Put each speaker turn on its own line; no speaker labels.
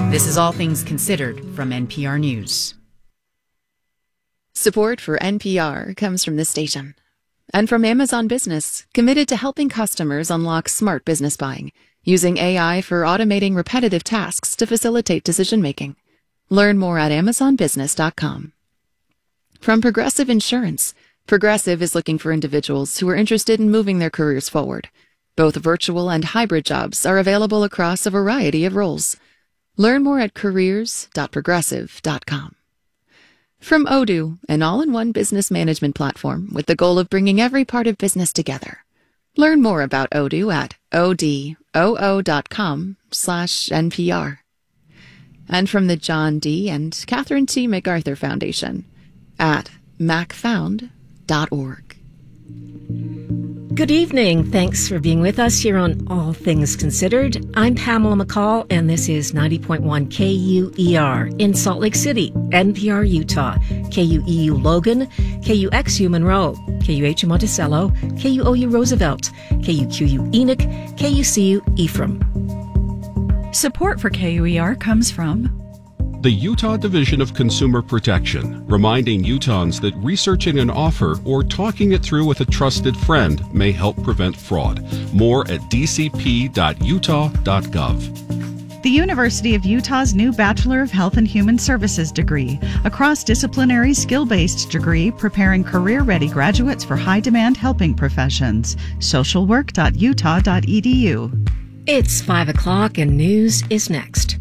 This is All Things Considered from NPR News.
Support for NPR comes from this station and from Amazon Business, committed to helping customers unlock smart business buying, using AI for automating repetitive tasks to facilitate decision-making. Learn more at amazonbusiness.com. From Progressive Insurance, Progressive is looking for individuals who are interested in moving their careers forward. Both virtual and hybrid jobs are available across a variety of roles. Learn more at careers.progressive.com. From Odoo, an all-in-one business management platform with the goal of bringing every part of business together. Learn more about Odoo at odoo.com/NPR. And from the John D. and Catherine T. MacArthur Foundation at macfound.org.
Good evening. Thanks for being with us here on All Things Considered. I'm Pamela McCall, and this is 90.1 KUER in Salt Lake City, NPR, Utah, KUEU Logan, KUXU Monroe, KUHU Monticello, KUOU Roosevelt, KUQU Enoch, KUCU Ephraim.
Support for KUER comes from
the Utah Division of Consumer Protection, reminding Utahns that researching an offer or talking it through with a trusted friend may help prevent fraud. More at dcp.utah.gov.
the University of Utah's new Bachelor of Health and Human Services degree, a cross-disciplinary skill-based degree preparing career-ready graduates for high-demand helping professions. socialwork.utah.edu.
It's 5 o'clock and news is next.